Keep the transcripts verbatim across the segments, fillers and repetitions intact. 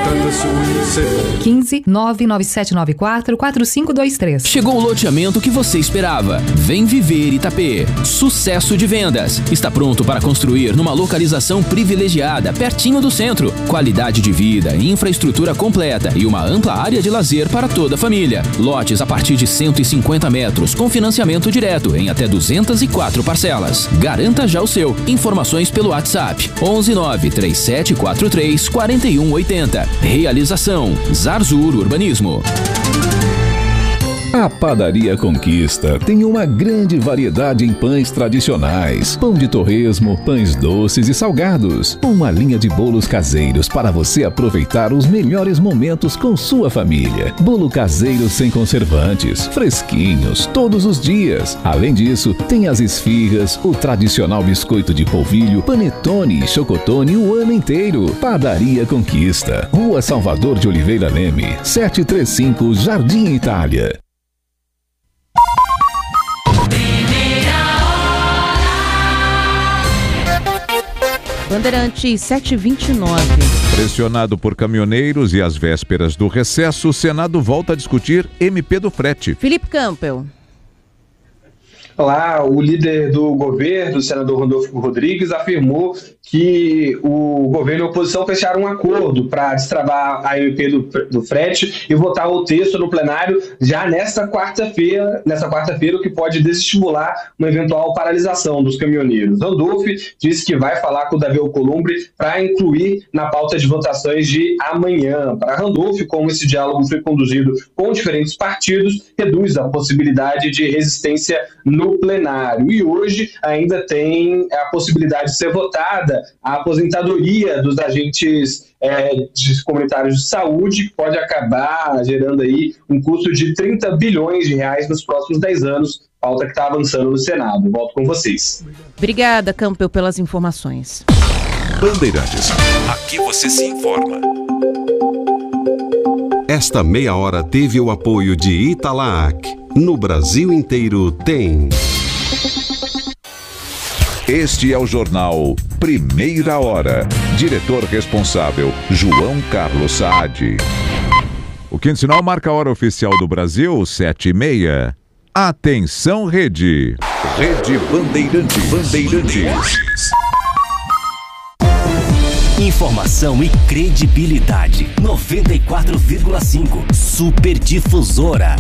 quinze nove nove sete nove quatro quatro cinco dois três. Chegou o loteamento que você esperava. Vem viver Itapê. Sucesso de vendas. Está pronto para construir numa localização privilegiada, pertinho do centro. Qualidade de vida, infraestrutura completa e uma ampla área de lazer para toda a família. Lotes a partir de cento e cinquenta metros, com financiamento direto em até duzentas e quatro parcelas. Garanta já o seu. Informações pelo WhatsApp onze nove três sete quatro três quatro um oito zero. Realização Zarzur Urbanismo. A Padaria Conquista tem uma grande variedade em pães tradicionais, pão de torresmo, pães doces e salgados. Uma linha de bolos caseiros para você aproveitar os melhores momentos com sua família. Bolo caseiro sem conservantes, fresquinhos, todos os dias. Além disso, tem as esfirras, o tradicional biscoito de polvilho, panetone e chocotone o ano inteiro. Padaria Conquista, Rua Salvador de Oliveira Leme, setecentos e trinta e cinco, Jardim Itália. Bandeirantes sete e vinte e nove. Pressionado por caminhoneiros e às vésperas do recesso, o Senado volta a discutir M P do frete. Felipe Campbell. Lá, o líder do governo, o senador Randolfo Rodrigues, afirmou que o governo e a oposição fecharam um acordo para destravar a M P do, do frete e votar o texto no plenário já nesta quarta-feira, nessa quarta-feira, o que pode desestimular uma eventual paralisação dos caminhoneiros. Randolfo disse que vai falar com o Davi Alcolumbre para incluir na pauta de votações de amanhã. Para Randolfo, como esse diálogo foi conduzido com diferentes partidos, reduz a possibilidade de resistência no plenário. E hoje ainda tem a possibilidade de ser votada a aposentadoria dos agentes é, de comunitários de saúde, que pode acabar gerando aí um custo de trinta bilhões de reais nos próximos dez anos, pauta que está avançando no Senado. Volto com vocês. Obrigada, Campbell, pelas informações. Bandeirantes, aqui você se informa. Esta meia hora teve o apoio de Italac. No Brasil inteiro tem. Este é o jornal Primeira Hora. Diretor responsável, João Carlos Saad. O quinto sinal marca a hora oficial do Brasil, sete e meia. Atenção, Rede. Rede Bandeirantes. Bandeirantes. Informação e credibilidade. noventa e quatro vírgula cinco. Super Difusora.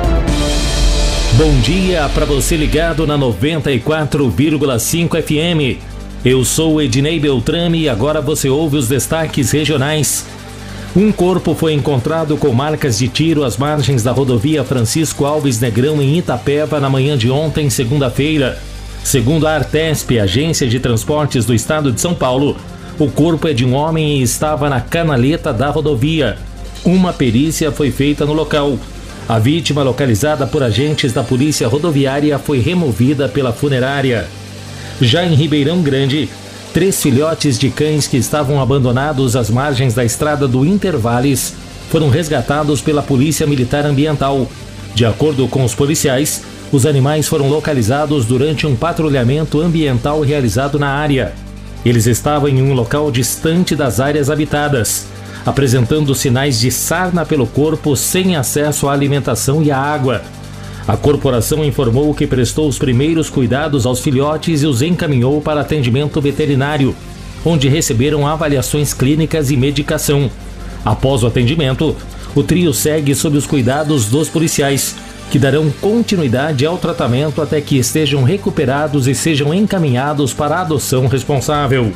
Bom dia para você ligado na noventa e quatro vírgula cinco F M. Eu sou Ednei Beltrame e agora você ouve os destaques regionais. Um corpo foi encontrado com marcas de tiro às margens da rodovia Francisco Alves Negrão em Itapeva na manhã de ontem, segunda-feira. Segundo a Artesp, Agência de Transportes do Estado de São Paulo, o corpo é de um homem e estava na canaleta da rodovia. Uma perícia foi feita no local. A vítima, localizada por agentes da Polícia Rodoviária, foi removida pela funerária. Já em Ribeirão Grande, três filhotes de cães que estavam abandonados às margens da estrada do Intervales foram resgatados pela Polícia Militar Ambiental. De acordo com os policiais, os animais foram localizados durante um patrulhamento ambiental realizado na área. Eles estavam em um local distante das áreas habitadas, apresentando sinais de sarna pelo corpo sem acesso à alimentação e à água. A corporação informou que prestou os primeiros cuidados aos filhotes e os encaminhou para atendimento veterinário, onde receberam avaliações clínicas e medicação. Após o atendimento, o trio segue sob os cuidados dos policiais, que darão continuidade ao tratamento até que estejam recuperados e sejam encaminhados para a adoção responsável.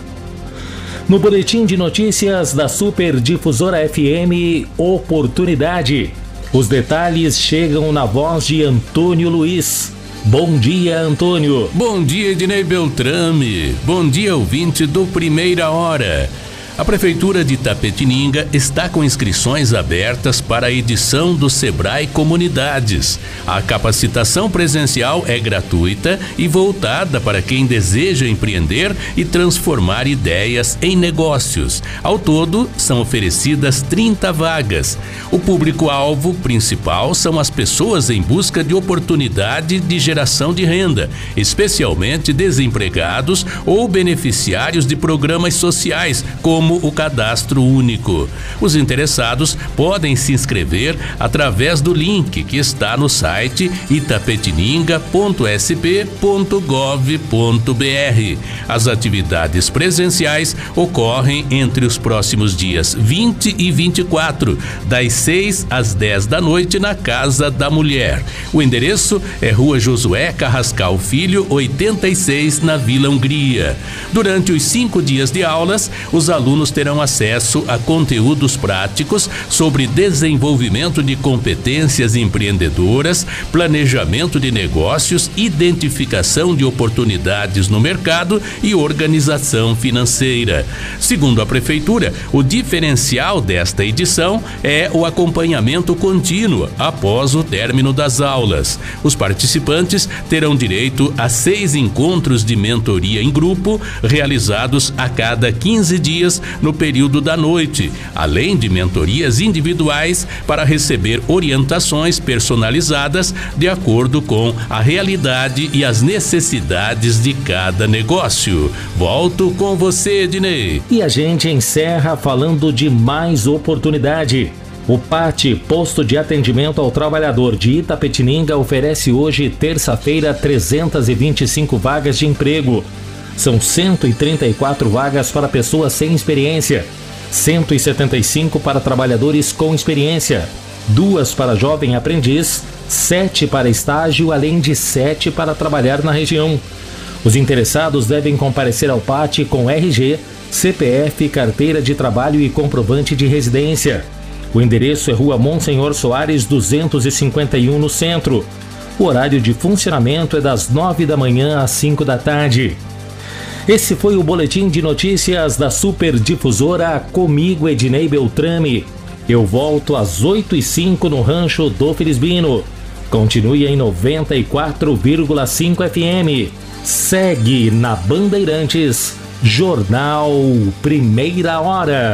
No boletim de notícias da Super Difusora F M, Oportunidade. Os detalhes chegam na voz de Antônio Luiz. Bom dia, Antônio. Bom dia, Ednei Beltrame. Bom dia, ouvinte do Primeira Hora. A Prefeitura de Itapetininga está com inscrições abertas para a edição do Sebrae Comunidades. A capacitação presencial é gratuita e voltada para quem deseja empreender e transformar ideias em negócios. Ao todo, são oferecidas trinta vagas. O público-alvo principal são as pessoas em busca de oportunidade de geração de renda, especialmente desempregados ou beneficiários de programas sociais, como como o cadastro único. Os interessados podem se inscrever através do link que está no site itapetininga ponto s p ponto gov ponto b r. As atividades presenciais ocorrem entre os próximos dias vinte e vinte e quatro, das seis às dez da noite, na Casa da Mulher. O endereço é Rua Josué Carrascal Filho, oitenta e seis, na Vila Hungria. Durante os cinco dias de aulas, os alunos terão acesso a conteúdos práticos sobre desenvolvimento de competências empreendedoras, planejamento de negócios, identificação de oportunidades no mercado e organização financeira. Segundo a Prefeitura, o diferencial desta edição é o acompanhamento contínuo após o término das aulas. Os participantes terão direito a seis encontros de mentoria em grupo, realizados a cada quinze dias no período da noite, além de mentorias individuais para receber orientações personalizadas de acordo com a realidade e as necessidades de cada negócio. Volto com você, Ednei. E a gente encerra falando de mais oportunidade. O P A T, Posto de Atendimento ao Trabalhador de Itapetininga, oferece hoje, terça-feira, trezentas e vinte e cinco vagas de emprego. São cento e trinta e quatro vagas para pessoas sem experiência, cento e setenta e cinco para trabalhadores com experiência, duas para jovem aprendiz, sete para estágio, além de sete para trabalhar na região. Os interessados devem comparecer ao P A T com R G, C P F, carteira de trabalho e comprovante de residência. O endereço é Rua Monsenhor Soares, duzentos e cinquenta e um, no centro. O horário de funcionamento é das nove da manhã às cinco da tarde. Esse foi o Boletim de Notícias da Super Difusora, comigo, Ednei Beltrame. Eu volto às oito e cinco no Rancho do Felizbino. Continue em noventa e quatro vírgula cinco F M. Segue na Bandeirantes, Jornal Primeira Hora.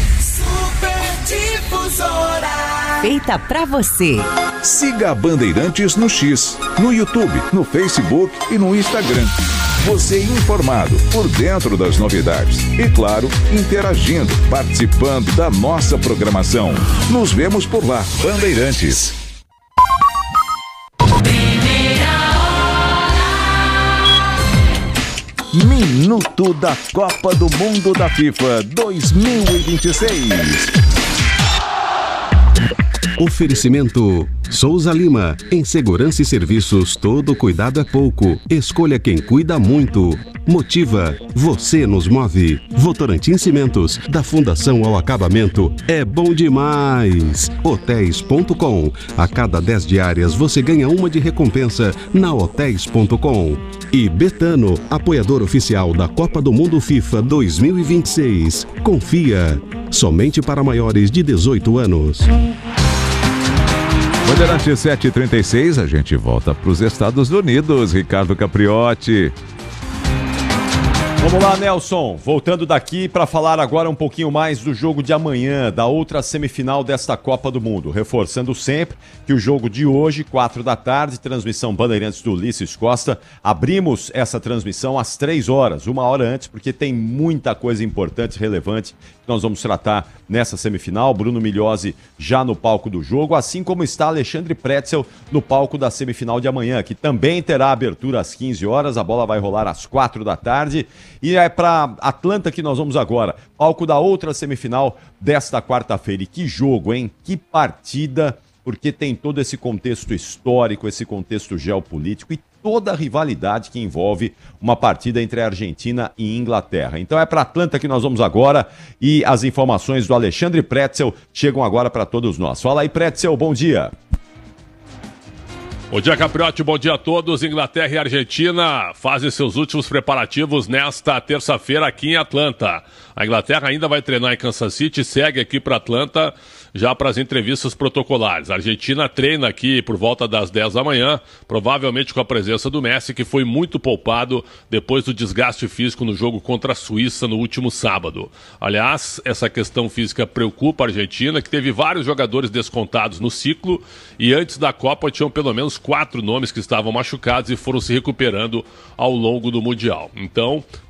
Feita pra você. Siga a Bandeirantes no X, no YouTube, no Facebook e no Instagram. Você informado, por dentro das novidades e, claro, interagindo, participando da nossa programação. Nos vemos por lá, Bandeirantes. Minuto da Copa do Mundo da FIFA dois mil e vinte e seis. Oferecimento Souza Lima. Em segurança e serviços, todo cuidado é pouco. Escolha quem cuida muito. Motiva. Você nos move. Votorantim Cimentos. Da fundação ao acabamento. É bom demais. hotéis ponto com. A cada dez diárias você ganha uma de recompensa na hotéis ponto com. E Betano, apoiador oficial da Copa do Mundo FIFA dois mil e vinte e seis. Confia. Somente para maiores de dezoito anos. Bandeirantes sete e trinta e seis, a gente volta para os Estados Unidos. Ricardo Capriotti. Vamos lá, Nelson. Voltando daqui para falar agora um pouquinho mais do jogo de amanhã, da outra semifinal desta Copa do Mundo. Reforçando sempre que o jogo de hoje, quatro da tarde, transmissão Bandeirantes do Ulisses Costa. Abrimos essa transmissão às três horas, uma hora antes, porque tem muita coisa importante, relevante, que nós vamos tratar nessa semifinal. Bruno Migliosi já no palco do jogo, assim como está Alexandre Pretzel no palco da semifinal de amanhã, que também terá abertura às quinze horas. A bola vai rolar às quatro da tarde. E é para Atlanta que nós vamos agora, palco da outra semifinal desta quarta-feira. E que jogo, hein? Que partida, porque tem todo esse contexto histórico, esse contexto geopolítico e toda a rivalidade que envolve uma partida entre a Argentina e Inglaterra. Então é para Atlanta que nós vamos agora e as informações do Alexandre Pretzel chegam agora para todos nós. Fala aí, Pretzel, bom dia. Bom dia, Capriotti, bom dia a todos. Inglaterra e Argentina fazem seus últimos preparativos nesta terça-feira aqui em Atlanta. A Inglaterra ainda vai treinar em Kansas City e segue aqui para Atlanta já para as entrevistas protocolares. A Argentina treina aqui por volta das dez da manhã, provavelmente com a presença do Messi, que foi muito poupado depois do desgaste físico no jogo contra a Suíça no último sábado. Aliás, essa questão física preocupa a Argentina, que teve vários jogadores descontados no ciclo e antes da Copa tinham pelo menos quatro nomes que estavam machucados e foram se recuperando ao longo do Mundial. Então,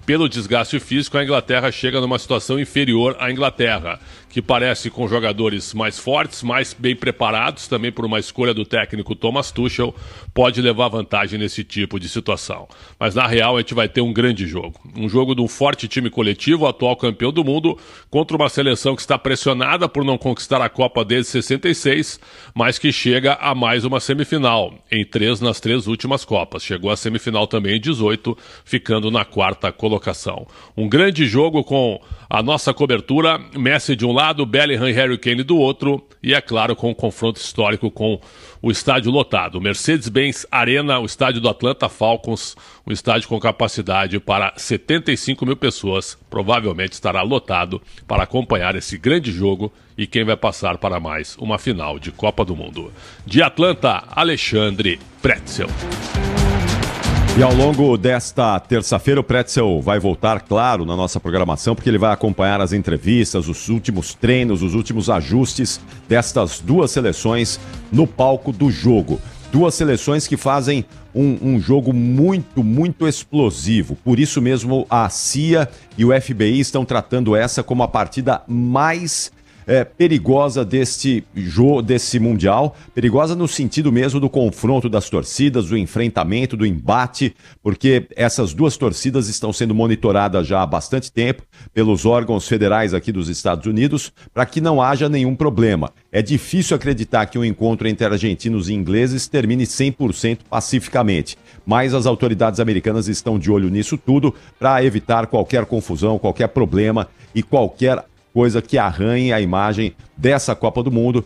pelo desgaste físico, a Inglaterra chega numa situação inferior à Inglaterra, que parece com jogadores mais fortes, mais bem preparados, também por uma escolha do técnico Thomas Tuchel, pode levar vantagem nesse tipo de situação. Mas na real a gente vai ter um grande jogo. Um jogo de um forte time coletivo, atual campeão do mundo, contra uma seleção que está pressionada por não conquistar a Copa desde sessenta e seis, mas que chega a mais uma semifinal, em três nas três últimas Copas. Chegou à semifinal também em dezoito, ficando na quarta colocação. Um grande jogo com a nossa cobertura, Messi de um lado, Bellingham e Harry Kane do outro, e é claro com um confronto histórico com o estádio lotado. Mercedes-Benz Arena, o estádio do Atlanta Falcons, um estádio com capacidade para setenta e cinco mil pessoas, provavelmente estará lotado para acompanhar esse grande jogo e quem vai passar para mais uma final de Copa do Mundo. De Atlanta, Alexandre Pretzel. E ao longo desta terça-feira o Pretzel vai voltar, claro, na nossa programação, porque ele vai acompanhar as entrevistas, os últimos treinos, os últimos ajustes destas duas seleções no palco do jogo. Duas seleções que fazem um, um jogo muito, muito explosivo. Por isso mesmo a C I A e o F B I estão tratando essa como a partida mais É, perigosa deste jogo, desse Mundial, perigosa no sentido mesmo do confronto das torcidas, do enfrentamento, do embate, porque essas duas torcidas estão sendo monitoradas já há bastante tempo pelos órgãos federais aqui dos Estados Unidos, para que não haja nenhum problema. É difícil acreditar que um encontro entre argentinos e ingleses termine cem por cento pacificamente, mas as autoridades americanas estão de olho nisso tudo para evitar qualquer confusão, qualquer problema e qualquer coisa que arranhe a imagem dessa Copa do Mundo,